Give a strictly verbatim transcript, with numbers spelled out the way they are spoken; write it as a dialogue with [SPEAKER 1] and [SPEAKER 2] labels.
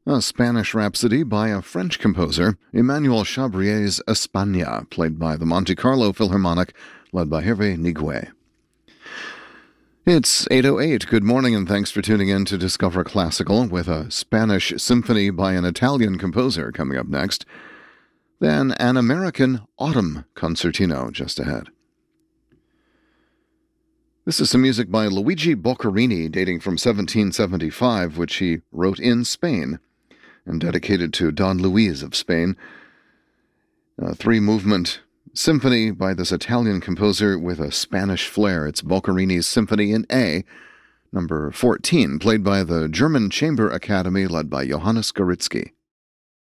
[SPEAKER 1] A Spanish Rhapsody by a French composer, Emmanuel Chabrier's España, played by the Monte Carlo Philharmonic, led by Hervé Niguet. It's eight oh eight. Good morning, and thanks for tuning in to Discover Classical, with a Spanish symphony by an Italian composer coming up next. Then an American Autumn Concertino just ahead. This is some music by Luigi Boccherini, dating from seventeen seventy-five, which he wrote in Spain and dedicated to Don Luis of Spain. A three-movement symphony by this Italian composer with a Spanish flair. It's Boccherini's Symphony in A, number fourteen, played by the German Chamber Academy, led by Johannes Goritzky.